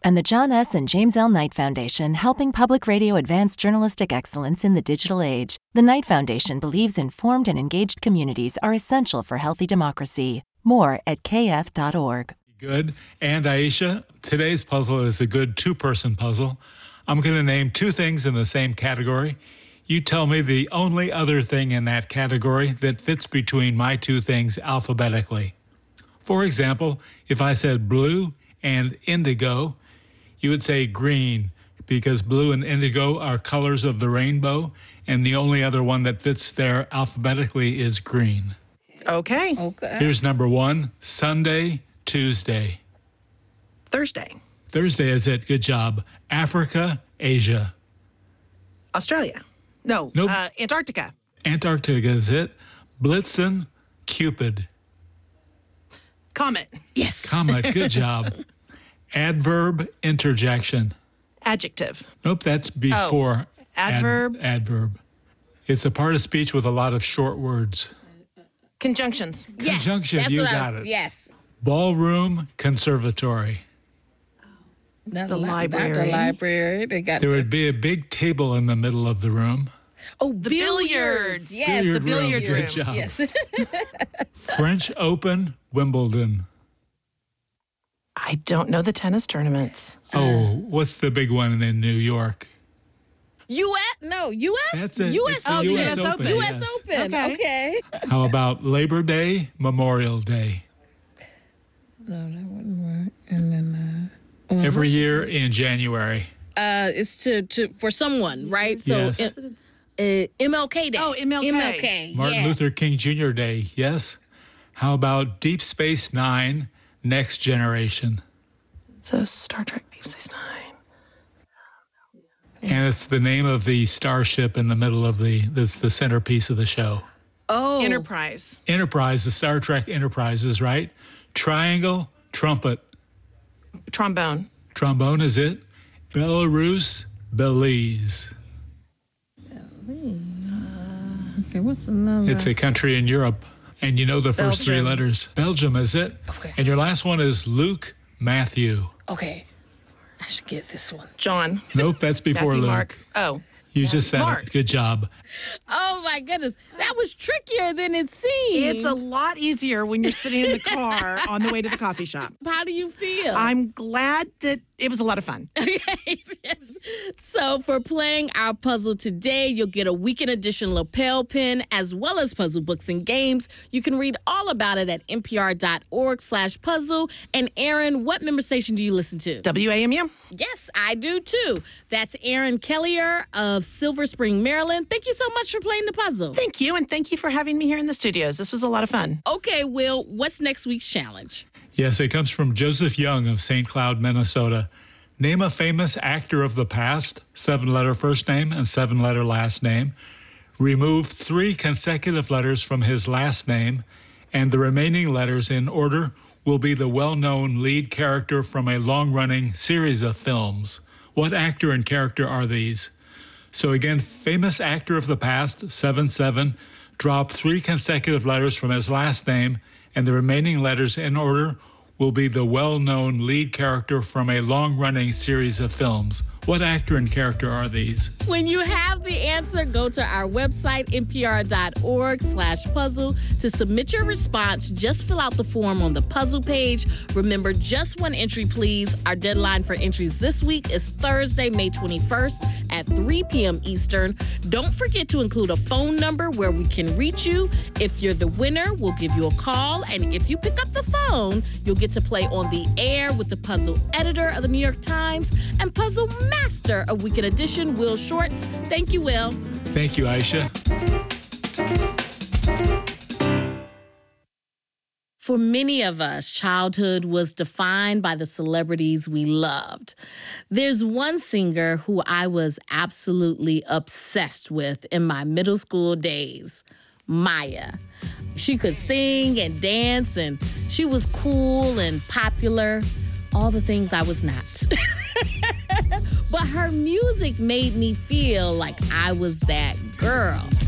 and the John S. and James L. Knight Foundation, helping public radio advance journalistic excellence in the digital age. The Knight Foundation believes informed and engaged communities are essential for healthy democracy. More at kf.org. Good. And Aisha, today's puzzle is a good two-person puzzle. I'm going to name two things in the same category. You tell me the only other thing in that category that fits between my two things alphabetically. For example, if I said blue and indigo, you would say green, because blue and indigo are colors of the rainbow, and the only other one that fits there alphabetically is green. Okay. Here's number one: Sunday, Tuesday. Thursday. Thursday is it. Good job. Africa, Asia. Australia. No. Nope. Antarctica. Antarctica is it. Blitzen, Cupid. Comet. Yes. Comet, good job. Adverb, interjection. Adjective. Nope, that's before. Adverb. Adverb. It's a part of speech with a lot of short words. Conjunctions. Yes. Conjunction, That's you what got it. Yes. Ballroom, conservatory. Not The library. Not the library. They got There would be a big table in the middle of the room. the billiards. Yes, Billiard the billiard room. Good rooms. job. Yes. French Open, Wimbledon. I don't know the tennis tournaments. Oh, what's the big one in New York? U.S. No, U.S. That's it. U.S. It's the Open. US Open, U.S. yes. Open. Okay. How about Labor Day, Memorial Day? No, that wouldn't work. And then Every year in January. it's to for someone, right? So Yes. MLK Day. Oh, MLK. MLK. Martin yeah. Luther King Jr. Day, yes. How about Deep Space Nine, Next Generation? So Star Trek Deep Space Nine. And it's the name of the starship in the middle of that's the centerpiece of the show. Oh. Enterprise. Enterprise, the Star Trek Enterprises, right? Triangle, trumpet. Trombone. Trombone is it. Belarus, Belize. Okay, what's another? It's a country in Europe. And you know the first three Belgium. letters. Belgium is it. Okay. And your last one is Luke, Matthew. Okay. I should get this one. John. Nope, that's before Matthew, Luke. Mark. Oh. You just said Mark. it. Good job. Oh my goodness. That was trickier than it seemed. It's a lot easier when you're sitting in the car on the way to the coffee shop. How do you feel? I'm glad that it was a lot of fun. Yes. So for playing our puzzle today, you'll get a weekend edition lapel pin as well as puzzle books and games. You can read all about it at npr.org/puzzle. And Aaron, what member station do you listen to? WAMU. Yes, I do too. That's Aaron Kellier of Silver Spring, Maryland. Thank you so much for playing the puzzle. Thank you, and thank you for having me here in the studios. This was a lot of fun. Okay, Will, what's next week's challenge? Yes, it comes from Joseph Young of St. Cloud, Minnesota. Name a famous actor of the past, 7-letter first name and 7-letter last name. Remove 3 consecutive letters from his last name, and the remaining letters in order will be the well-known lead character from a long-running series of films. What actor and character are these? So again, famous actor of the past, 7-7, drop 3 consecutive letters from his last name, and the remaining letters in order will be the well-known lead character from a long-running series of films. What actor and character are these? When you have the answer, go to our website, npr.org/puzzle. To submit your response, just fill out the form on the puzzle page. Remember, just one entry, please. Our deadline for entries this week is Thursday, May 21st at 3 p.m. Eastern. Don't forget to include a phone number where we can reach you. If you're the winner, we'll give you a call. And if you pick up the phone, you'll get to play on the air with the puzzle editor of the New York Times and puzzle master of Weekend Edition, Will Shorts. Thank you, Will. Thank you, Aisha. For many of us, childhood was defined by the celebrities we loved. There's one singer who I was absolutely obsessed with in my middle school days, Maya. She could sing and dance, and she was cool and popular, all the things I was not. But her music made me feel like I was that girl.